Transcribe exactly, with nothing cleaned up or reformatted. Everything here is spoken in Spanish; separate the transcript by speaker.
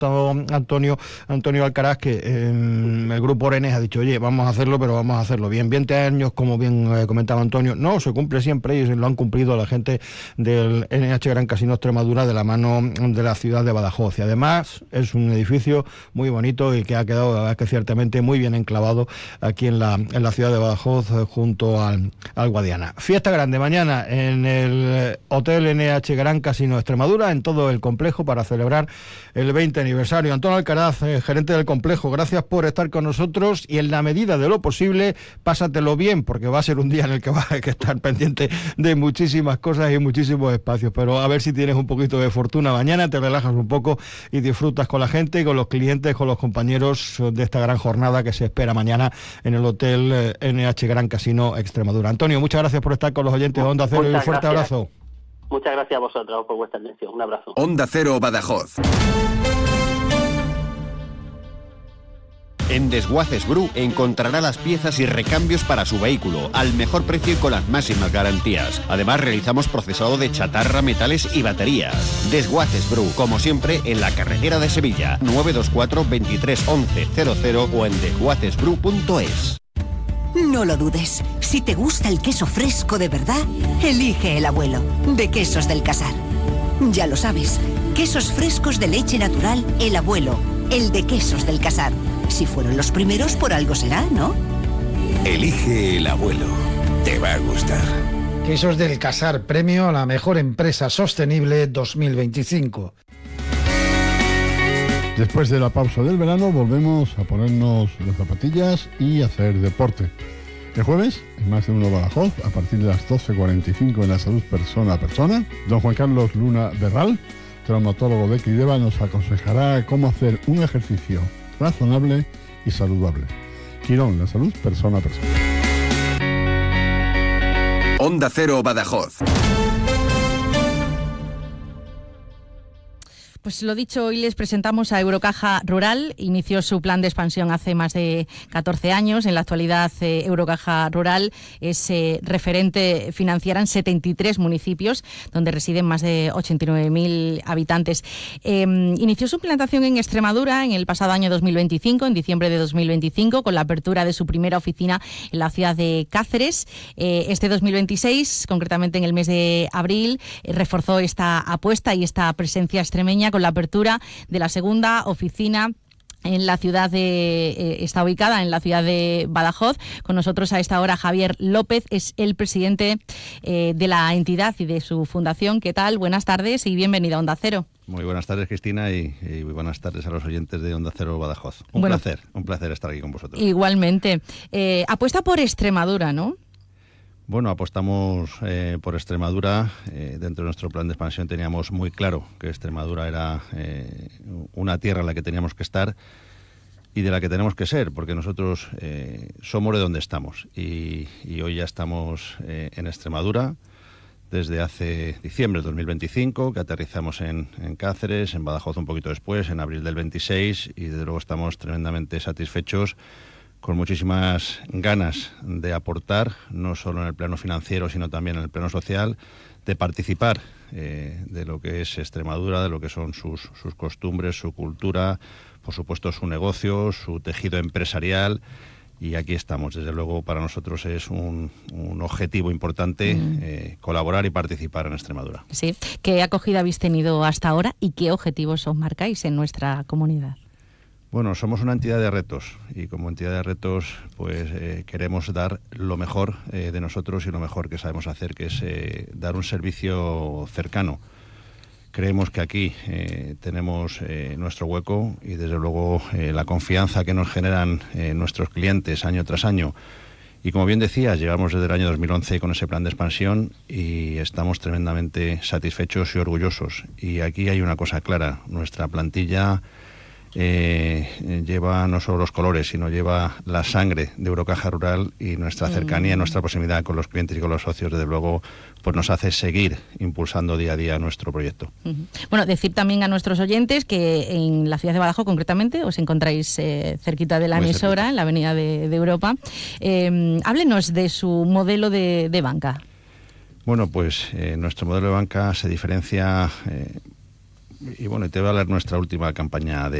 Speaker 1: Antonio Antonio Alcaraz, que eh, el grupo Orenes ha dicho, oye, vamos a hacerlo, pero vamos a hacerlo bien. veinte años, como bien eh, comentaba Antonio, no, se cumple siempre y lo han cumplido la gente del N H Gran Casino Extremadura de la mano de la ciudad de Badajoz. Y además es un edificio muy bonito y que ha quedado, la verdad, que ciertamente muy bien enclavado aquí en la, en la ciudad de Badajoz, junto al, al Guadiana. Fiesta grande mañana en el Hotel N H Gran Casino Extremadura, en todo el complejo, para celebrar el veinte aniversario. Antonio Alcaraz, eh, gerente del complejo, gracias por estar con nosotros y, en la medida de lo posible, pásatelo bien, porque va a ser un día en el que vas a estar pendiente de muchísimas cosas y muchísimos espacios, pero a ver si tienes un poquito de fortuna mañana, te relajas un poco y disfrutas con la gente, con los clientes, con los compañeros de esta gran jornada que se espera mañana en el Hotel eh, N H Gran Casino Extremadura. Antonio, muchas gracias por estar con los oyentes de Onda Cero y un fuerte
Speaker 2: gracias.
Speaker 1: abrazo.
Speaker 2: Muchas gracias a vosotros por vuestra atención. Un abrazo.
Speaker 3: Onda Cero Badajoz. En Desguaces Bru encontrará las piezas y recambios para su vehículo al mejor precio y con las máximas garantías. Además, realizamos procesado de chatarra, metales y baterías. Desguaces Bru, como siempre, en la carretera de Sevilla, nueve dos cuatro, veintitrés, once, cero cero o en desguaces bru punto es.
Speaker 4: No lo dudes. Si te gusta el queso fresco de verdad, elige El Abuelo, de Quesos del Casar. Ya lo sabes, quesos frescos de leche natural, El Abuelo, el de Quesos del Casar. Si fueron los primeros, por algo será, ¿no?
Speaker 3: Elige El Abuelo. Te va a gustar.
Speaker 5: Quesos del Casar, premio a la mejor empresa sostenible dos mil veinticinco.
Speaker 6: Después de la pausa del verano volvemos a ponernos las zapatillas y hacer deporte. El jueves, en Más de Uno Badajoz, a partir de las doce cuarenta y cinco en la Salud Persona a Persona, don Juan Carlos Luna Berral, traumatólogo de Crideva, nos aconsejará cómo hacer un ejercicio razonable y saludable. Quirón, la Salud Persona a Persona.
Speaker 3: Onda Cero Badajoz.
Speaker 7: Pues lo dicho, hoy les presentamos a Eurocaja Rural. Inició su plan de expansión hace más de catorce años. En la actualidad, eh, Eurocaja Rural es eh, referente financiera en setenta y tres municipios, donde residen más de ochenta y nueve mil habitantes. Eh, inició su implantación en Extremadura en el pasado año dos mil veinticinco, en diciembre de dos mil veinticinco, con la apertura de su primera oficina en la ciudad de Cáceres. Eh, este dos mil veintiséis, concretamente en el mes de abril, eh, reforzó esta apuesta y esta presencia extremeña con la apertura de la segunda oficina en la ciudad de, eh, está ubicada en la ciudad de Badajoz. Con nosotros a esta hora Javier López, es el presidente eh, de la entidad y de su fundación. ¿Qué tal? Buenas tardes y bienvenida a Onda Cero.
Speaker 8: Muy buenas tardes, Cristina, y, y buenas tardes a los oyentes de Onda Cero Badajoz. Un
Speaker 7: bueno,
Speaker 8: placer, un placer estar aquí con vosotros.
Speaker 7: Igualmente. Eh, apuesta por Extremadura, ¿no?
Speaker 8: Bueno, apostamos eh, por Extremadura. Eh, dentro de nuestro plan de expansión teníamos muy claro que Extremadura era eh, una tierra en la que teníamos que estar y de la que tenemos que ser, porque nosotros eh, somos de donde estamos. Y, y hoy ya estamos eh, en Extremadura desde hace diciembre de dos mil veinticinco, que aterrizamos en, en Cáceres, en Badajoz un poquito después, en abril del veintiséis, y desde luego estamos tremendamente satisfechos, con muchísimas ganas de aportar, no solo en el plano financiero, sino también en el plano social, de participar eh, de lo que es Extremadura, de lo que son sus, sus costumbres, su cultura, por supuesto su negocio, su tejido empresarial. Y aquí estamos. Desde luego, para nosotros es un, un objetivo importante mm. eh, colaborar y participar en Extremadura.
Speaker 7: Sí. ¿Qué acogida habéis tenido hasta ahora y qué objetivos os marcáis en nuestra comunidad?
Speaker 8: Bueno, somos una entidad de retos y como entidad de retos pues eh, queremos dar lo mejor eh, de nosotros y lo mejor que sabemos hacer, que es eh, dar un servicio cercano. Creemos que aquí eh, tenemos eh, nuestro hueco y desde luego eh, la confianza que nos generan eh, nuestros clientes año tras año. Y como bien decías, llevamos desde el año dos mil once con ese plan de expansión y estamos tremendamente satisfechos y orgullosos. Y aquí hay una cosa clara, nuestra plantilla Eh, lleva no solo los colores, sino lleva la sangre de Eurocaja Rural, y nuestra cercanía, mm. nuestra proximidad con los clientes y con los socios, desde luego, pues nos hace seguir impulsando día a día nuestro proyecto.
Speaker 7: Uh-huh. Bueno, decir también a nuestros oyentes que en la ciudad de Badajoz, concretamente, os encontráis eh, cerquita de la Muy emisora, cerquita. En la avenida de, de Europa. Eh, háblenos de su modelo de, de banca.
Speaker 8: Bueno, pues eh, nuestro modelo de banca se diferencia... Eh, y bueno, te voy a leer nuestra última campaña de